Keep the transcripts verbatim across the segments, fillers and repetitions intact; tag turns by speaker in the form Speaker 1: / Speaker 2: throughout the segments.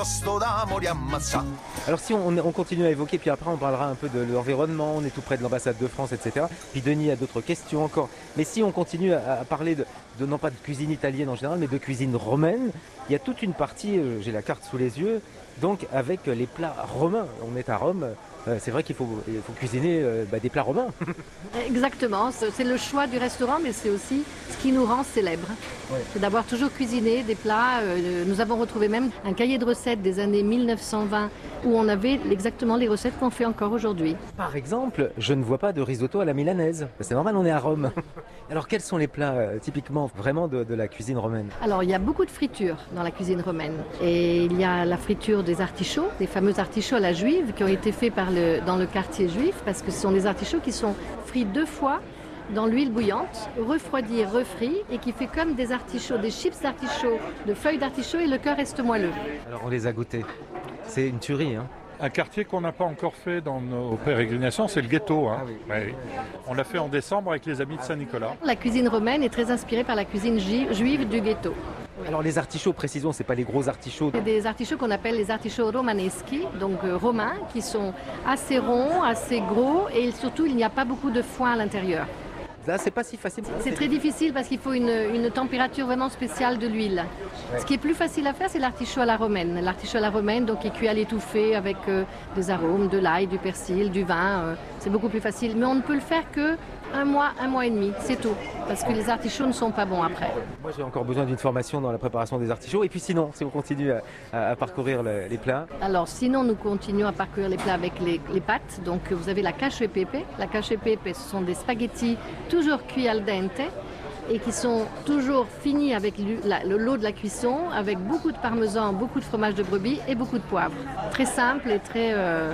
Speaker 1: Alors si on, on continue à évoquer, puis après on parlera un peu de l'environnement, on est tout près de l'ambassade de France, et cetera. Puis Denis a d'autres questions encore. Mais si on continue à, à parler de, de, non pas de cuisine italienne en général, mais de cuisine romaine, il y a toute une partie, euh, j'ai la carte sous les yeux, donc avec les plats romains. On est à Rome, euh, c'est vrai qu'il faut, il faut cuisiner euh, bah, des plats romains.
Speaker 2: Exactement, c'est le choix du restaurant, mais c'est aussi ce qui nous rend célèbres. Ouais. C'est d'avoir toujours cuisiné des plats. Euh, nous avons retrouvé même un cahier de recettes des années mille neuf cent vingt où on avait exactement les recettes qu'on fait encore aujourd'hui.
Speaker 1: Par exemple, je ne vois pas de risotto à la milanaise. C'est normal, on est à Rome. Alors quels sont les plats euh, typiquement vraiment de, de la cuisine romaine?
Speaker 2: Alors il y a beaucoup de fritures dans la cuisine romaine. Et il y a la friture des artichauts, des fameux artichauts à la juive qui ont été faits par le, dans le quartier juif parce que ce sont des artichauts qui sont frits deux fois dans l'huile bouillante, refroidi, refrit et qui fait comme des artichauts, des chips d'artichauts, de feuilles d'artichaut et le cœur reste moelleux.
Speaker 1: Alors on les a goûtés. C'est une tuerie, hein.
Speaker 3: Un quartier qu'on n'a pas encore fait dans nos pérégrinations, c'est le ghetto. Hein. Ah oui. Oui. On l'a fait en décembre avec les amis de Saint-Nicolas.
Speaker 2: La cuisine romaine est très inspirée par la cuisine juive du ghetto.
Speaker 1: Alors les artichauts, précisons, c'est pas les gros artichauts.
Speaker 2: C'est des artichauts qu'on appelle les artichauts romaneschi, donc euh, romains, qui sont assez ronds, assez gros et surtout il n'y a pas beaucoup de foin à l'intérieur.
Speaker 1: Là, c'est pas si facile.
Speaker 2: C'est très difficile parce qu'il faut une, une température vraiment spéciale de l'huile. Ouais. Ce qui est plus facile à faire, c'est l'artichaut à la romaine. L'artichaut à la romaine, donc, est cuit à l'étouffée avec euh, des arômes, de l'ail, du persil, du vin. Euh, c'est beaucoup plus facile. Mais on ne peut le faire que un mois, un mois et demi, c'est tout. Parce que les artichauts ne sont pas bons après.
Speaker 1: Moi, j'ai encore besoin d'une formation dans la préparation des artichauts. Et puis sinon, si on continue à, à, à parcourir le, les plats.
Speaker 2: Alors, sinon, nous continuons à parcourir les plats avec les, les pâtes. Donc, vous avez la cacio e pepe. La cacio e pepe, ce sont des spaghettis toujours cuits al dente et qui sont toujours finis avec le lot de la cuisson, avec beaucoup de parmesan, beaucoup de fromage de brebis et beaucoup de poivre. Très simple et très... Euh,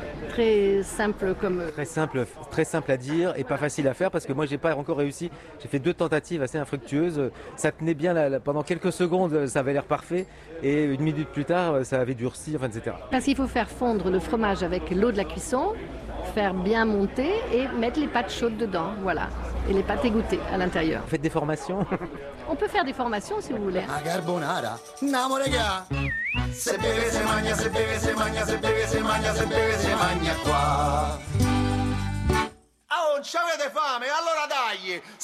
Speaker 2: Très simple comme...
Speaker 1: Très simple, très simple à dire et pas facile à faire parce que moi j'ai pas encore réussi. J'ai fait deux tentatives assez infructueuses. Ça tenait bien là, là, pendant quelques secondes, ça avait l'air parfait et une minute plus tard, ça avait durci, enfin, et cetera.
Speaker 2: Parce qu'il faut faire fondre le fromage avec l'eau de la cuisson, faire bien monter et mettre les pâtes chaudes dedans, voilà. Et les pâtes égouttées à l'intérieur.
Speaker 1: Vous faites des formations?
Speaker 2: On peut faire des formations si vous voulez.
Speaker 4: La carbonara. No, raga. Se beve, se magna, se beve, se magna, se beve, se magna, se beve, se magna qua. Oh, non c'avete fame? Allora dai!